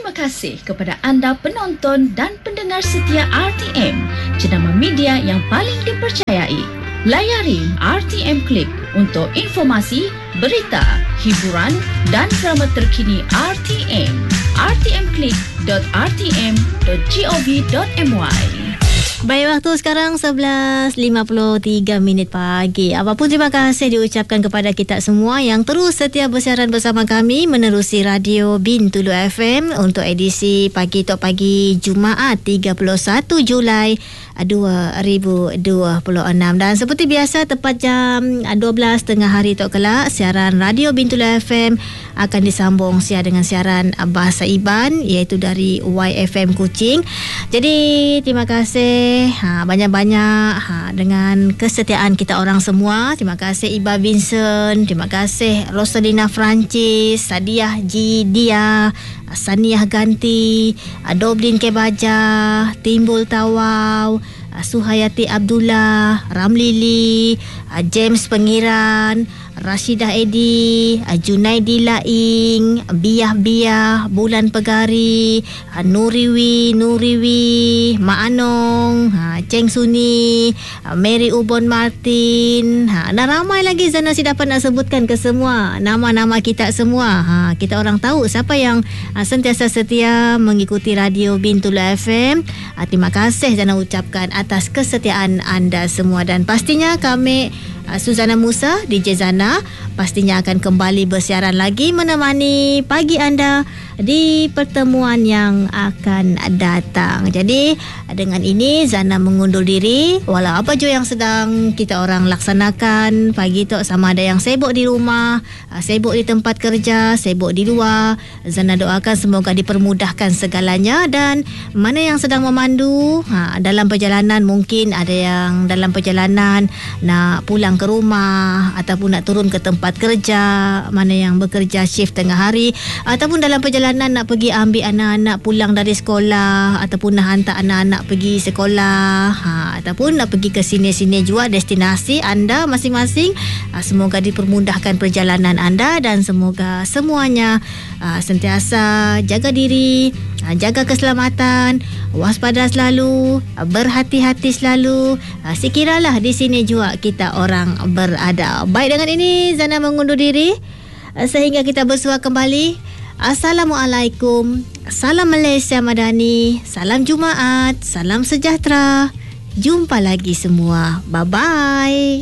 Terima kasih kepada anda penonton dan pendengar setia RTM, jenama media yang paling dipercayai. Layari RTM Click untuk informasi, berita, hiburan dan drama terkini RTM. rtmclick.rtm.gov.my. Baik, waktu sekarang 11.53 pagi. Apapun terima kasih diucapkan kepada kita semua yang terus setia bersiaran bersama kami menerusi Radio Bintulu FM untuk edisi Pagi Tok Pagi Jumaat 31 Julai 2026. Dan seperti biasa tepat jam 12 tengah hari tok kelak, siaran Radio Bintulu FM akan disambung dengan siaran Bahasa Iban iaitu dari YFM Kuching. Jadi terima kasih banyak-banyak dengan kesetiaan kita orang semua. Terima kasih Iba Vincent, terima kasih Rosalina Francis, Sadiah G. Dia, Saniah Ganti, Doblin Kebaja, Timbul Tawau, Suhayati Abdullah, Ramlili, James Pengiran, Rashidah Edi, Junaidi Laing, Biah, Bulan Pegari, Nuriwi, Mak Anong, Cheng Suni, Mary Ubon Martin, dan ramai lagi Zana si dapat nak sebutkan ke semua nama-nama kita semua. Kita orang tahu siapa yang sentiasa setia mengikuti Radio Bintulu FM. Terima kasih Zana ucapkan atas kesetiaan anda semua, dan pastinya kami Suzana Musa, DJ Zana, pastinya akan kembali bersiaran lagi menemani pagi anda di pertemuan yang akan datang. Jadi dengan ini Zana mengundur diri. Walau apa jua yang sedang kita orang laksanakan pagi tu, sama ada yang sibuk di rumah, sibuk di tempat kerja, sibuk di luar, Zana doakan semoga dipermudahkan segalanya. Dan mana yang sedang memandu dalam perjalanan, mungkin ada yang dalam perjalanan nak pulang ke rumah ataupun nak turun ke tempat kerja, mana yang bekerja shift tengah hari ataupun dalam perjalanan nak pergi ambil anak-anak pulang dari sekolah ataupun nak hantar anak-anak pergi sekolah, ataupun nak pergi ke sini-sini juga destinasi anda masing-masing. Semoga dipermudahkan perjalanan anda dan semoga semuanya sentiasa jaga diri, jaga keselamatan, waspada selalu, berhati-hati selalu. Sekiralah di sini juga kita orang berada. Baik, dengan ini Zana mengundur diri sehingga kita bersua kembali. Assalamualaikum, salam Malaysia Madani, salam Jumaat, salam sejahtera. Jumpa lagi semua. Bye-bye.